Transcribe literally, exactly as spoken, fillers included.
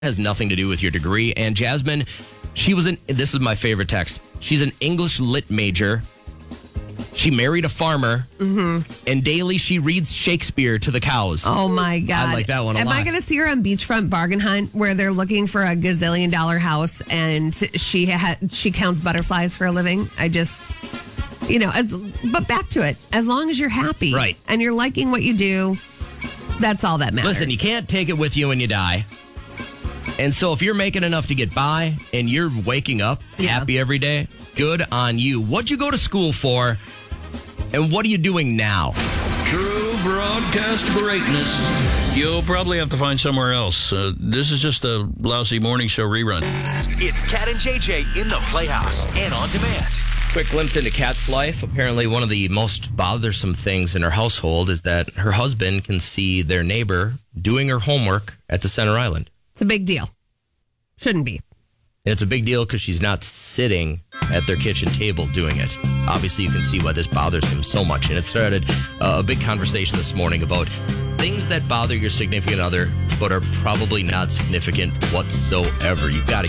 has nothing to do with your degree. And Jasmine, she was an, this is my favorite text. She's an English lit major. She married a farmer, mm-hmm. and daily she reads Shakespeare to the cows. Oh, my God. I like that one a Am lot. I going to see her on Beachfront Bargain Hunt where they're looking for a gazillion dollar house and she ha- she counts butterflies for a living? I just, you know, as but back to it. As long as you're happy. Right. And you're liking what you do, that's all that matters. Listen, you can't take it with you when you die. And so if you're making enough to get by and you're waking up Yeah. happy every day, good on you. What'd you go to school for? And what are you doing now? True broadcast greatness. You'll probably have to find somewhere else. Uh, this is just a lousy morning show rerun. It's Cat and J J in the Playhouse and on demand. Quick glimpse into Kat's life. Apparently, one of the most bothersome things in her household is that her husband can see their neighbor doing her homework at the Center Island. It's a big deal. Shouldn't be. And it's a big deal because she's not sitting at their kitchen table doing it. Obviously, you can see why this bothers him so much. And it started uh, a big conversation this morning about things that bother your significant other, but are probably not significant whatsoever. You've got to